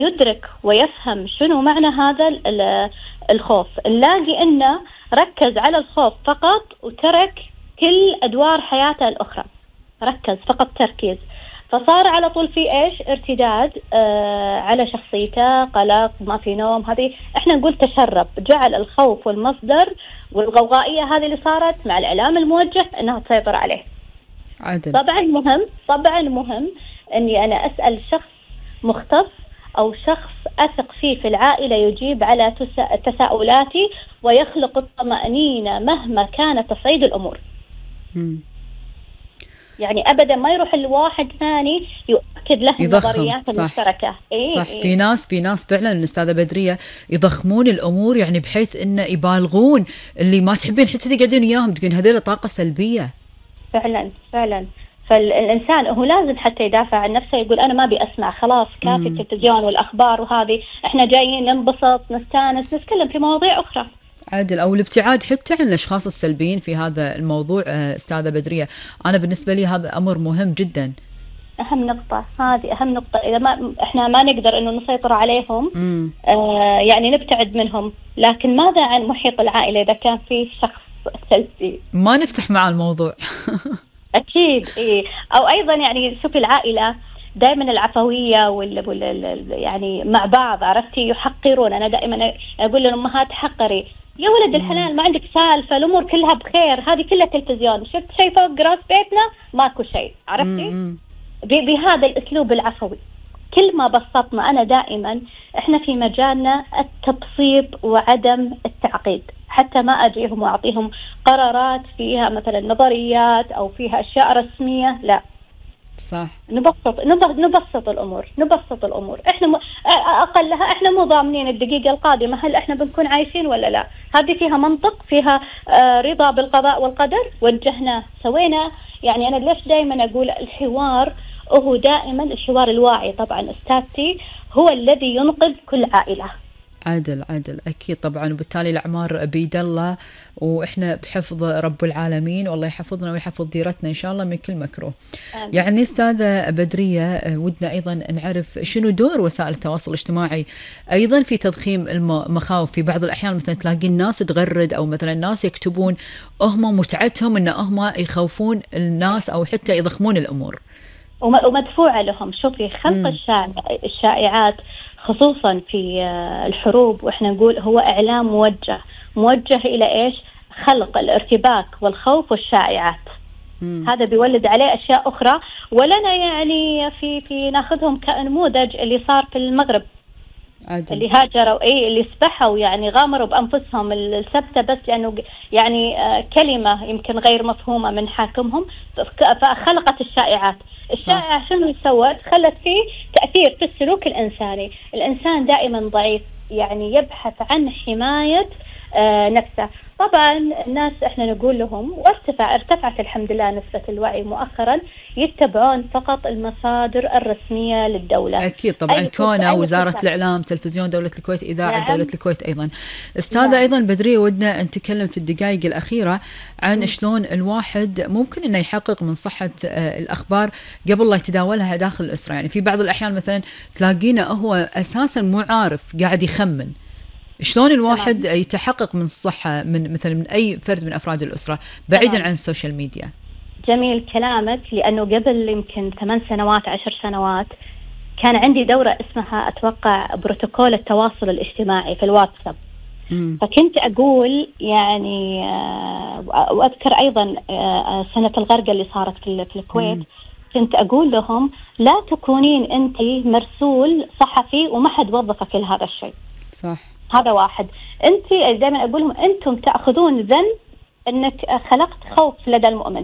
يدرك ويفهم شنو معنى هذا الخوف. نلاقي انه ركز على الخوف فقط وترك كل ادوار حياته الاخرى، ركز فقط تركيز، فصار على طول في ايش؟ ارتداد على شخصيته، قلق، ما في نوم. هذه احنا نقول تشرب، جعل الخوف والمصدر والغوغائيه هذه اللي صارت مع الاعلام الموجه انها تسيطر عليه. عدل. طبعا مهم اني انا اسال شخص مختص او شخص اثق فيه في العائله يجيب على تساؤلاتي ويخلق الطمأنينة مهما كانت تصعيد الامور. يعني ابدا ما يروح الواحد ثاني يؤكد له النظريات المشتركه. صح. في ناس فعلا استاذه بدريه يضخمون الامور، يعني بحيث انه يبالغون، اللي ما تحبين حتى تقعدين وياهم تقولين هذول طاقه سلبيه. فعلا فالإنسان هو لازم حتى يدافع عن نفسه، يقول أنا ما أبي أسمع، خلاص كافي التلفزيون والأخبار وهذه، إحنا جايين ننبسط نستانس نتكلم في مواضيع أخرى. عادل، أو الابتعاد حتى عن الأشخاص السلبيين في هذا الموضوع. أستاذة بدرية، أنا بالنسبة لي هذا أمر مهم جدا. أهم نقطة، هذه أهم نقطة. إذا ما إحنا ما نقدر إنه نسيطر عليهم يعني نبتعد منهم، لكن ماذا عن محيط العائلة إذا كان فيه شخص سلبي؟ ما نفتح مع الموضوع. أكيد أو أيضا يعني شوفي العائلة دائما العفوية يعني مع بعض، عرفتي، يحقرون. أنا دائما أقول للأمهات حقري يا ولد الحلال، ما عندك سالفة، الأمور كلها بخير، هذه كلها تلفزيون، شفت شيء فوق راس بيتنا؟ ماكو شيء، عرفتي. بهذا الأسلوب العفوي. كل ما بسطنا، أنا دائما إحنا في مجالنا التبسيط وعدم التعقيد، حتى ما أجيهم وأعطيهم قرارات فيها مثلا نظريات أو فيها أشياء رسمية، لا. صح. نبسط الأمور. إحنا أقلها إحنا مو ضامنين الدقيقة القادمة هل إحنا بنكون عايشين ولا لا. هذه فيها منطق، فيها رضا بالقضاء والقدر، وجهنا سوينا. يعني أنا ليش دائما أقول الحوار هو دائما الحوار الواعي، طبعا أستاذتي، هو الذي ينقذ كل عائلة. عدل أكيد طبعا، وبالتالي الأعمار بيد الله، وإحنا بحفظ رب العالمين، والله يحفظنا ويحفظ ديرتنا إن شاء الله من كل مكروه. يعني أستاذة بدرية، ودنا أيضا نعرف شنو دور وسائل التواصل الاجتماعي أيضا في تضخيم المخاوف. في بعض الأحيان مثلا تلاقي الناس تغرد، أو مثلا الناس يكتبون هم متعتهم أن هم يخوفون الناس أو حتى يضخمون الأمور ومدفوعة لهم. شوفي خلق الشائعات خصوصا في الحروب، وإحنا نقول هو إعلام موجه إلى إيش؟ خلق الارتباك والخوف والشائعات. هذا بيولد عليه أشياء أخرى. ولنا يعني في ناخذهم كنموذج اللي صار في المغرب. عادل. اللي هاجروا اللي سبحوا، يعني غامروا بأنفسهم السبتة بس لأنه يعني كلمة يمكن غير مفهومة من حاكمهم، فخلقت الشائعات. الشائعة شنو سوت؟ خلت فيه تأثير في السلوك الإنساني. الإنسان دائما ضعيف، يعني يبحث عن حماية نفسه. طبعا الناس احنا نقول لهم، ارتفعت الحمد لله نسبة الوعي مؤخرا، يتبعون فقط المصادر الرسمية للدولة. أكيد طبعا، كونه وزارة الإعلام، تلفزيون دولة الكويت، إذاعة دولة الكويت أيضا. أستاذة أيضا بدرية، ودنا نتكلم في الدقائق الأخيرة عن شلون الواحد ممكن أنه يحقق من صحة الأخبار قبل لا يتداولها داخل الأسرة. يعني في بعض الأحيان مثلا تلاقينا هو أساسا مو عارف، قاعد يخمن. شلون الواحد يتحقق من الصحة من مثلا من أي فرد من أفراد الأسرة بعيدا عن السوشيال ميديا؟ جميل كلامك، لأنه قبل يمكن 8 سنوات 10 سنوات كان عندي دورة اسمها أتوقع بروتوكول التواصل الاجتماعي في الواتساب. فكنت أقول يعني وأذكر أيضا سنة الغرقة اللي صارت في الكويت، كنت أقول لهم لا تكونين أنت مرسول صحفي وما حد وظفك لهذا الشيء. صح. هذا واحد. أنت دائما أقول لهم أنتم تأخذون ذنب أنك خلقت خوف لدى المؤمن.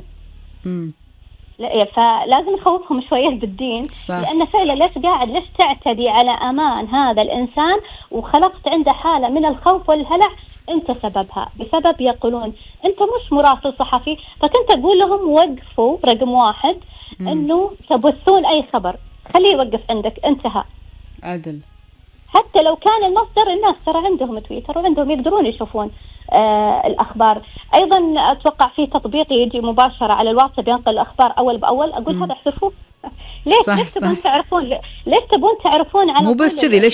فلازم نخوفهم شوية بالدين. صح. لأن فعلا ليش تعتدي على أمان هذا الإنسان وخلقت عنده حالة من الخوف والهلع؟ أنت سببها، بسبب يقولون أنت مش مراسل صحفي. فكنت أقول لهم وقفوا، رقم 1 أنه تبثون أي خبر خليه يوقف عندك، انتهى. عدل. حتى لو كان المصدر، الناس ترى عندهم تويتر وعندهم يقدرون يشوفون الأخبار. أيضا أتوقع في تطبيق يجي مباشرة على الواتساب ينقل الأخبار أول بأول. أقول هذا احذفوه. ليش تبون تعرفون؟ ليش تبون تعرفون على مو بس كذي، ليش